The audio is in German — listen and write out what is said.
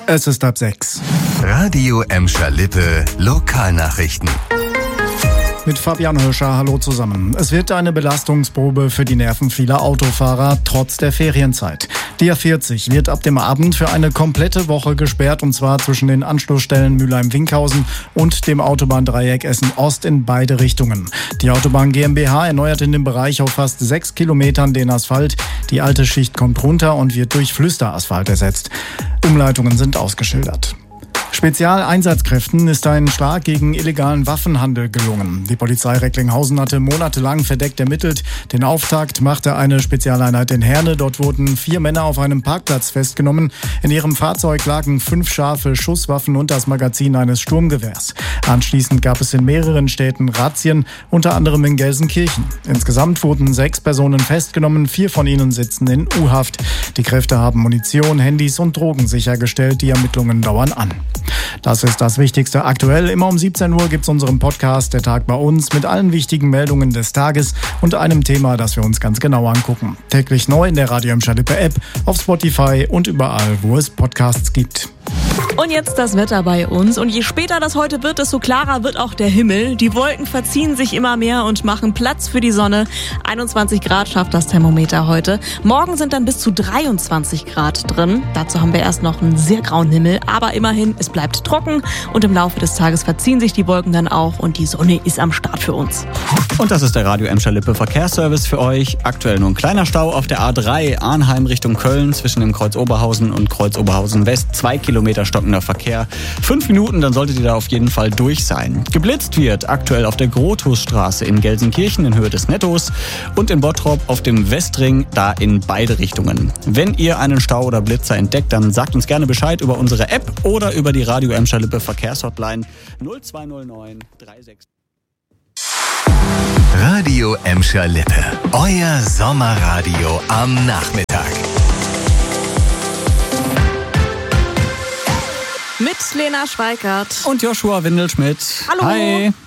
Es ist 5:30. Radio Emscher-Lippe Lokalnachrichten. Mit Fabian Hirscher, hallo zusammen. Es wird eine Belastungsprobe für die Nerven vieler Autofahrer trotz der Ferienzeit. Die A40 wird ab dem Abend für eine komplette Woche gesperrt, und zwar zwischen den Anschlussstellen Mülheim-Winkhausen und dem Autobahndreieck Essen-Ost in beide Richtungen. Die Autobahn GmbH erneuert in dem Bereich auf fast 6 Kilometern den Asphalt. Die alte Schicht kommt runter und wird durch Flüsterasphalt ersetzt. Umleitungen sind ausgeschildert. Spezialeinsatzkräften ist ein Schlag gegen illegalen Waffenhandel gelungen. Die Polizei Recklinghausen hatte monatelang verdeckt ermittelt. Den Auftakt machte eine Spezialeinheit in Herne. Dort wurden 4 Männer auf einem Parkplatz festgenommen. In ihrem Fahrzeug lagen 5 scharfe Schusswaffen und das Magazin eines Sturmgewehrs. Anschließend gab es in mehreren Städten Razzien, unter anderem in Gelsenkirchen. Insgesamt wurden 6 Personen festgenommen. 4 von ihnen sitzen in U-Haft. Die Kräfte haben Munition, Handys und Drogen sichergestellt. Die Ermittlungen dauern an. Das ist das Wichtigste aktuell. Immer um 17 Uhr gibt's unseren Podcast Der Tag bei uns mit allen wichtigen Meldungen des Tages und einem Thema, das wir uns ganz genau angucken. Täglich neu in der Radio Emscher-Lippe App, auf Spotify und überall, wo es Podcasts gibt. Und jetzt das Wetter bei uns. Und je später das heute wird, desto klarer wird auch der Himmel. Die Wolken verziehen sich immer mehr und machen Platz für die Sonne. 21 Grad schafft das Thermometer heute. Morgen sind dann bis zu 23 Grad drin. Dazu haben wir erst noch einen sehr grauen Himmel. Aber immerhin, es bleibt trocken. Und im Laufe des Tages verziehen sich die Wolken dann auch. Und die Sonne ist am Start für uns. Und das ist der Radio Emscher-Lippe Verkehrsservice für euch. Aktuell nur ein kleiner Stau auf der A3 Arnheim Richtung Köln zwischen dem Kreuz Oberhausen und Kreuz Oberhausen West. 2 Kilometer stockender Verkehr. 5 Minuten, dann solltet ihr da auf jeden Fall durch sein. Geblitzt wird aktuell auf der Grothusstraße in Gelsenkirchen in Höhe des Nettos und in Bottrop auf dem Westring, da in beide Richtungen. Wenn ihr einen Stau oder Blitzer entdeckt, dann sagt uns gerne Bescheid über unsere App oder über die Radio Emscher-Lippe Verkehrshotline 0209 36. Radio Emscher-Lippe, euer Sommerradio am Nachmittag. Mit Lena Schweikert Und Joshua Windelschmidt. Hallo. Hi.